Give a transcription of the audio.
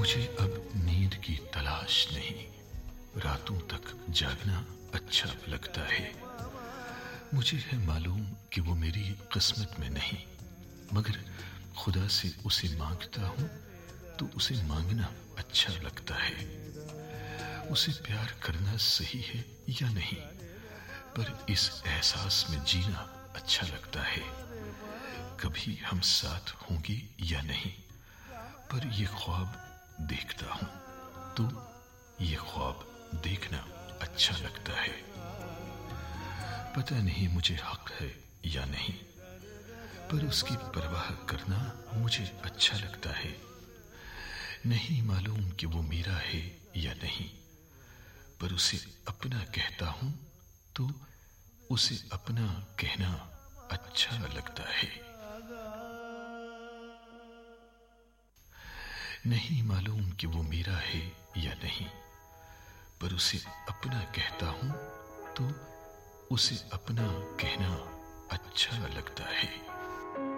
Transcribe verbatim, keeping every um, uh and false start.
مجھے اب نیند کی تلاش نہیں، راتوں تک جاگنا اچھا لگتا ہے۔ مجھے ہے معلوم کہ وہ میری قسمت میں نہیں، مگر خدا سے اسے مانگتا ہوں تو اسے مانگنا اچھا لگتا ہے۔ اسے پیار کرنا صحیح ہے یا نہیں، پر اس احساس میں جینا اچھا لگتا ہے۔ کبھی ہم ساتھ ہوں گے یا نہیں، پر یہ خواب دیکھتا ہوں تو یہ خواب دیکھنا اچھا لگتا ہے۔ پتہ نہیں مجھے حق ہے یا نہیں، پر اس کی پرواہ کرنا مجھے اچھا لگتا ہے۔ نہیں معلوم کہ وہ میرا ہے یا نہیں، پر اسے اپنا کہتا ہوں تو اسے اپنا کہنا اچھا لگتا ہے۔ نہیں معلوم کہ وہ میرا ہے یا نہیں، پر اسے اپنا کہتا ہوں تو اسے اپنا کہنا اچھا لگتا ہے۔